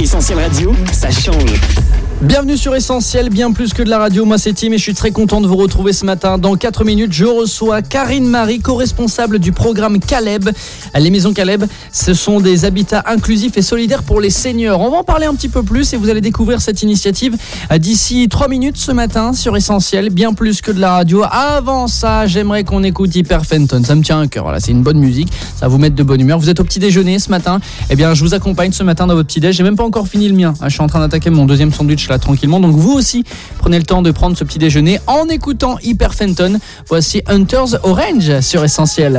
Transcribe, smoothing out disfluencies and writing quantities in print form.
Essentiel Radio, ça change. Bienvenue sur Essentiel, bien plus que de la radio. Moi c'est Tim et je suis très content de vous retrouver ce matin. Dans 4 minutes, je reçois Karine Marie, co-responsable du programme Caleb. Les maisons Caleb, ce sont des habitats inclusifs et solidaires pour les seniors. On va en parler un petit peu plus et vous allez découvrir cette initiative d'ici 3 minutes ce matin sur Essentiel, bien plus que de la radio. Avant ça, j'aimerais qu'on écoute Hyper Fenton. Ça me tient à cœur, voilà, c'est une bonne musique, ça va vous mettre de bonne humeur. Vous êtes au petit déjeuner ce matin, eh bien je vous accompagne ce matin dans votre petit déj. J'ai même pas encore fini le mien, je suis en train d'attaquer mon deuxième sandwich là tranquillement, donc vous aussi prenez le temps de prendre ce petit déjeuner en écoutant Hyper Fenton. Voici Hunter's Orange sur Essentiel.